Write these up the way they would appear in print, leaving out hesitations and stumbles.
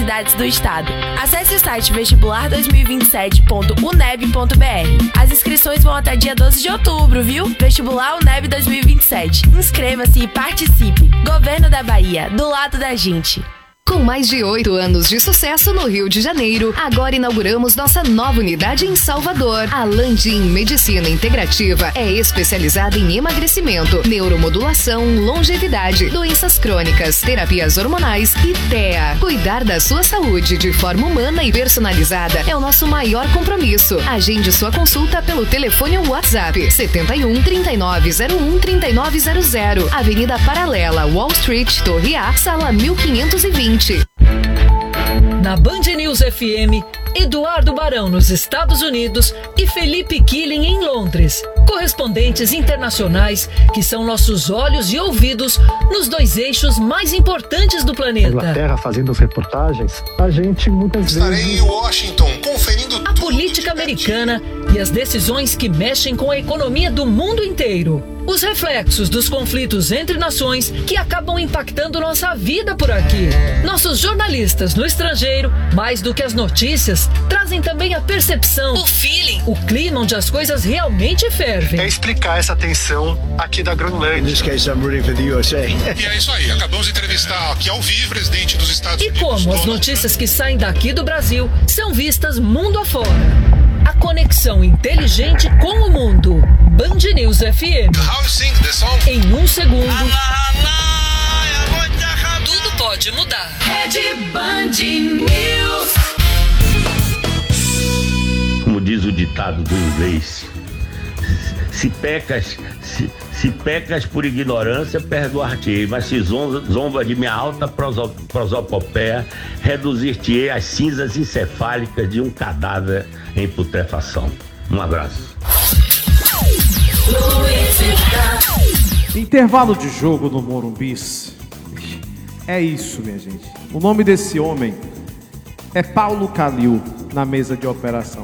universidades do estado. Acesse o site vestibular2027.uneb.br. As inscrições vão até dia 12 de outubro, viu? Vestibular UNEB 2027. Inscreva-se e participe. Governo da Bahia, do lado da gente. Com mais de 8 anos de sucesso no Rio de Janeiro, agora inauguramos nossa nova unidade em Salvador. A Landim Medicina Integrativa é especializada em emagrecimento, neuromodulação, longevidade, doenças crônicas, terapias hormonais e TEA. Cuidar da sua saúde de forma humana e personalizada é o nosso maior compromisso. Agende sua consulta pelo telefone ou WhatsApp 71 3901 3900, Avenida Paralela, Wall Street, Torre A, sala 1520. Na Band News FM, Eduardo Barão nos Estados Unidos e Felipe Killing em Londres. Correspondentes internacionais que são nossos olhos e ouvidos nos dois eixos mais importantes do planeta. Inglaterra fazendo as reportagens, a gente muitas vezes... Estarei em Washington conferindo a política americana e as decisões que mexem com a economia do mundo inteiro. Os reflexos dos conflitos entre nações que acabam impactando nossa vida por aqui. Nossos jornalistas no estrangeiro, mais do que as notícias, trazem também a percepção, o feeling, o clima onde as coisas realmente fervem. É explicar essa tensão aqui da Groenlândia. In this case, I'm rooting for the USA. E é isso aí, acabamos de entrevistar aqui ao vivo o presidente dos Estados Unidos. E como as notícias que saem daqui do Brasil são vistas mundo afora. A conexão inteligente com o mundo. Band News FM. How you sing the song? Em um segundo, tudo pode mudar. Rede Band News. Como diz o ditado do inglês, se pecas por ignorância, perdoar-te-ei, mas se zomba de minha alta prosopopeia, reduzir-te-ei às cinzas encefálicas de um cadáver em putrefação. Um abraço. Intervalo de jogo no Morumbi. É isso, minha gente. O nome desse homem é Paulo Calil, na mesa de operação.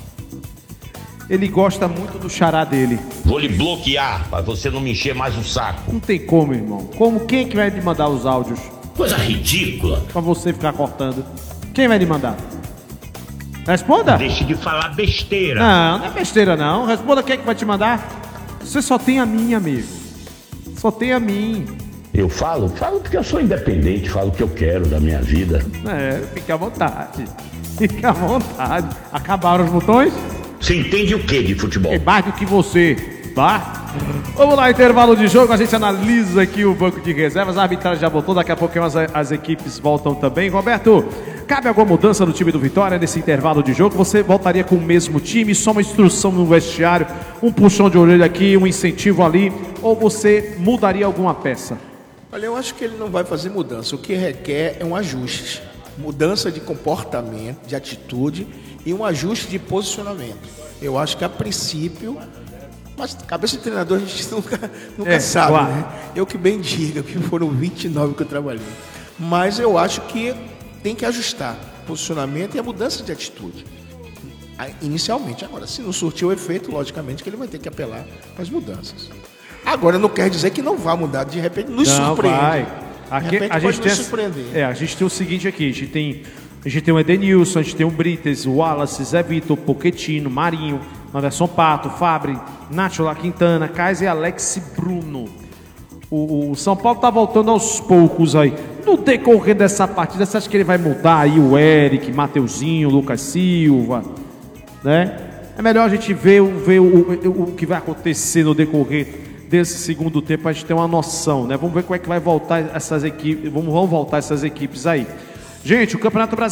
Ele gosta muito do xará dele. Vou lhe bloquear, pra você não me encher mais o saco. Não tem como, irmão. Como? Quem que vai lhe mandar os áudios? Coisa ridícula. Pra você ficar cortando. Quem vai lhe mandar? Responda. Deixe de falar besteira. Não, não é besteira não. Responda quem é que vai te mandar. Você só tem a mim, amigo. Só tem a mim. Eu falo porque eu sou independente, falo o que eu quero da minha vida. Fique à vontade. Fique à vontade. Acabaram os botões? Você entende o que de futebol? É mais do que você, tá? Vamos lá, intervalo de jogo, a gente analisa aqui o banco de reservas, a arbitragem já voltou, daqui a pouquinho as equipes voltam também. Roberto, cabe alguma mudança no time do Vitória nesse intervalo de jogo? Você voltaria com o mesmo time, só uma instrução no vestiário, um puxão de orelha aqui, um incentivo ali, ou você mudaria alguma peça? Olha, eu acho que ele não vai fazer mudança, o que requer é um ajuste, mudança de comportamento, de atitude e um ajuste de posicionamento. Eu acho que a princípio, mas cabeça de treinador a gente nunca sabe, claro, né? Eu que bem diga, que foram 29 que eu trabalhei. Mas eu acho que tem que ajustar posicionamento e a mudança de atitude. Inicialmente, agora, se não surtir o efeito, logicamente que ele vai ter que apelar para as mudanças. Agora não quer dizer que não vá mudar, de repente nos surpreende. Vai. Aqui, de repente a gente pode nos surpreender. A gente tem o seguinte aqui, a gente tem o Edenilson, a gente tem o Brites, o Wallace, Zé Vitor, Pochettino, Marinho, Anderson Pato, Fabri, Nacho La Quintana, Kaiser, Alex e Bruno. O São Paulo tá voltando aos poucos aí. No decorrer dessa partida, você acha que ele vai mudar aí o Eric, Mateuzinho, Lucas Silva, né? É melhor a gente ver o que vai acontecer no decorrer desse segundo tempo, a gente ter uma noção, né? Vamos ver como é que vai voltar essas equipes, vão voltar essas equipes aí. Gente, o Campeonato Brasileiro